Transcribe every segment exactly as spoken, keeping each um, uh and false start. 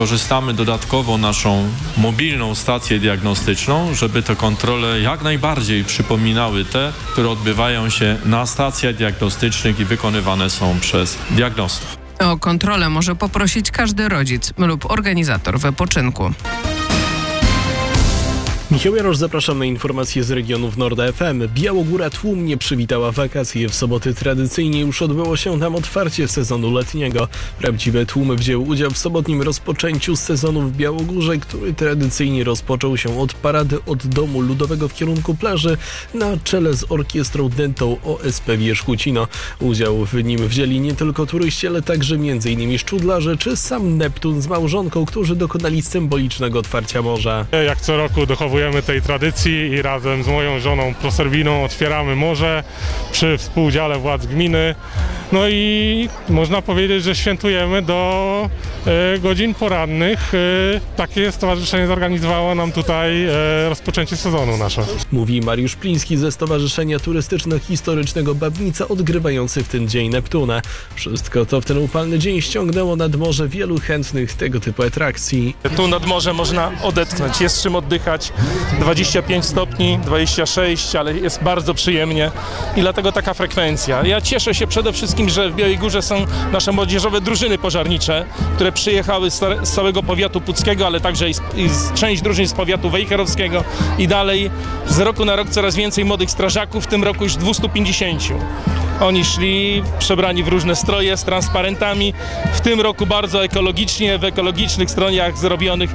Korzystamy dodatkowo naszą mobilną stację diagnostyczną, żeby te kontrole jak najbardziej przypominały te, które odbywają się na stacjach diagnostycznych i wykonywane są przez diagnostów. O kontrolę może poprosić każdy rodzic lub organizator wypoczynku. Michał Jarosz, zapraszam na informacje z regionów Norda F M. Białogóra tłumnie przywitała wakacje. W soboty tradycyjnie już odbyło się tam otwarcie sezonu letniego. Prawdziwe tłumy wzięły udział w sobotnim rozpoczęciu sezonu w Białogórze, który tradycyjnie rozpoczął się od parady od Domu Ludowego w kierunku plaży na czele z orkiestrą dętą O S P Wierzchucino. Udział w nim wzięli nie tylko turyści, ale także między innymi szczudlarze czy sam Neptun z małżonką, którzy dokonali symbolicznego otwarcia morza. Jak co roku dochowujemy tej tradycji i razem z moją żoną Proserwiną otwieramy morze przy współudziale władz gminy. No i można powiedzieć, że świętujemy do e, godzin porannych. E, takie stowarzyszenie zorganizowało nam tutaj e, rozpoczęcie sezonu nasze. Mówi Mariusz Pliński ze Stowarzyszenia Turystyczno-Historycznego Babnica, odgrywający w ten dzień Neptuna. Wszystko to w ten upalny dzień ściągnęło nad morze wielu chętnych tego typu atrakcji. Tu nad morze można odetchnąć, jest czym oddychać. dwadzieścia pięć stopni, dwadzieścia sześć, ale jest bardzo przyjemnie i dlatego taka frekwencja. Ja cieszę się przede wszystkim, że w Białej Górze są nasze młodzieżowe drużyny pożarnicze, które przyjechały z całego powiatu puckiego, ale także i, z, i z część drużyn z powiatu wejherowskiego i dalej. Z roku na rok coraz więcej młodych strażaków, w tym roku już dwieście pięćdziesiąt. Oni szli przebrani w różne stroje z transparentami. W tym roku bardzo ekologicznie, w ekologicznych strojach zrobionych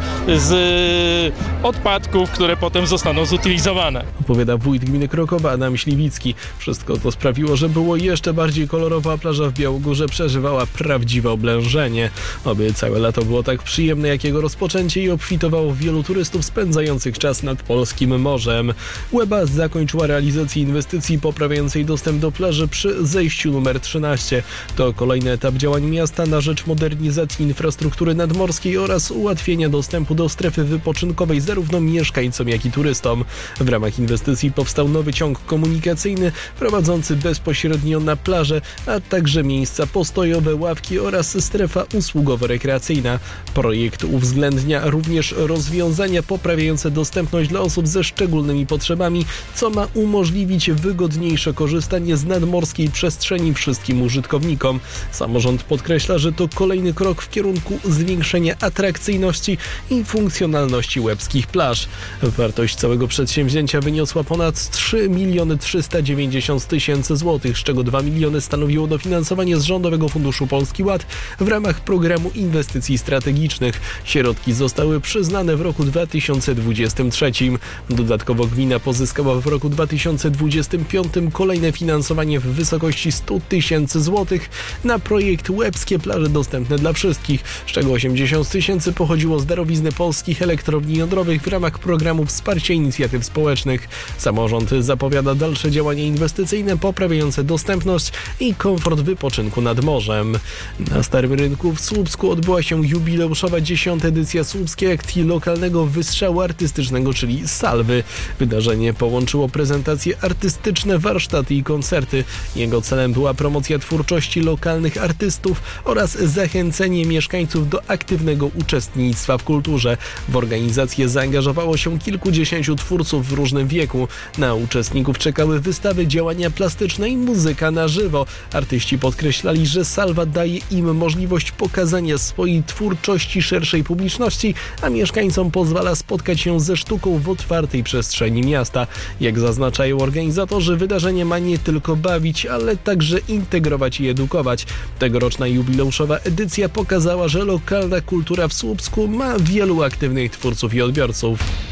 z odpadków, które potem zostaną zutylizowane. Opowiada wójt gminy Krokowa Adam Śliwicki. Wszystko to sprawiło, że było jeszcze bardziej kolorowo, a plaża w Białogórze przeżywała prawdziwe oblężenie. Oby całe lato było tak przyjemne jak jego rozpoczęcie i obfitowało wielu turystów spędzających czas nad polskim morzem. Łeba zakończyła realizację inwestycji poprawiającej dostęp do plaży przy zejściu numer trzynaście. To kolejny etap działań miasta na rzecz modernizacji infrastruktury nadmorskiej oraz ułatwienia dostępu do strefy wypoczynkowej zarówno mieszkańcom, jak i turystom. W ramach inwestycji powstał nowy ciąg komunikacyjny prowadzący bezpośrednio na plażę, a także miejsca postojowe, ławki oraz strefa usługowo-rekreacyjna. Projekt uwzględnia również rozwiązania poprawiające dostępność dla osób ze szczególnymi potrzebami, co ma umożliwić wygodniejsze korzystanie z nadmorskiej przestrzeni wszystkim użytkownikom. Samorząd podkreśla, że to kolejny krok w kierunku zwiększenia atrakcyjności i funkcjonalności łebskich plaż. Wartość całego przedsięwzięcia wyniosła ponad trzy miliony trzysta dziewięćdziesiąt tysięcy złotych, z czego dwa miliony stanowiło dofinansowanie z Rządowego Funduszu Polski Ład w ramach programu inwestycji strategicznych. Środki zostały przyznane w roku dwa tysiące dwudziestym trzecim. Dodatkowo gmina pozyskała w roku dwa tysiące dwudziestym piątym kolejne finansowanie w wysokości sto tysięcy złotych na projekt Łebskie Plaże Dostępne dla Wszystkich, z czego osiemdziesiąt tysięcy pochodziło z darowizny polskich elektrowni jądrowych w ramach programu Wsparcia Inicjatyw Społecznych. Samorząd zapowiada dalsze działania inwestycyjne poprawiające dostępność i komfort wypoczynku nad morzem. Na Starym Rynku w Słupsku odbyła się jubileuszowa dziesiąta edycja Słupskiej Akcji Lokalnego Wystrzału Artystycznego, czyli Salwy. Wydarzenie połączyło prezentacje artystyczne, warsztaty i koncerty. Jego celem była promocja twórczości lokalnych artystów oraz zachęcenie mieszkańców do aktywnego uczestnictwa w kulturze. W organizację zaangażowało się kilkudziesięciu twórców w różnym wieku. Na uczestników czekały wystawy, działania plastyczne i muzyka na żywo. Artyści podkreślali, że Salwa daje im możliwość pokazania swojej twórczości szerszej publiczności, a mieszkańcom pozwala spotkać się ze sztuką w otwartej przestrzeni miasta. Jak zaznaczają organizatorzy, wydarzenie ma nie tylko bawić, ale także integrować i edukować. Tegoroczna jubileuszowa edycja pokazała, że lokalna kultura w Słupsku ma wielu aktywnych twórców i odbiorców.